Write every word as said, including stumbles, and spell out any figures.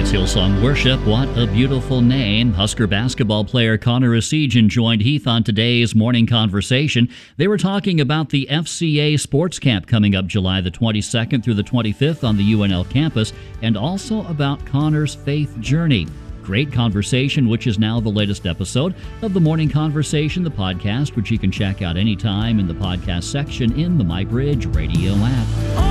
It's Hillsong Worship. What a beautiful name. Husker basketball player Connor Essegian joined Heath on today's Morning Conversation. They were talking about the F C A Sports Camp coming up July the twenty-second through the twenty-fifth on the U N L campus, and also about Connor's faith journey. Great conversation, which is now the latest episode of the Morning Conversation, the podcast, which you can check out anytime in the podcast section in the MyBridge Radio app.